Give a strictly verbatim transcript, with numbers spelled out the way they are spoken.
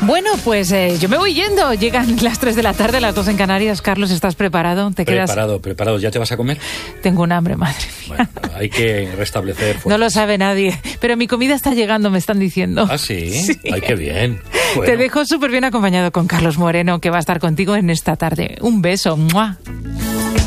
Bueno, pues eh, yo me voy yendo. Llegan las tres de la tarde, las dos en Canarias. Carlos, ¿estás preparado? ¿Te quedas? Preparado, preparado. ¿Ya te vas a comer? Tengo un hambre, madre mía. Bueno, hay que restablecer fuerzas. No lo sabe nadie, pero mi comida está llegando, me están diciendo. ¿Ah, sí? Sí. Ay, qué bien. Bueno. Te dejo súper bien acompañado con Carlos Moreno, que va a estar contigo en esta tarde. Un beso. ¡Mua!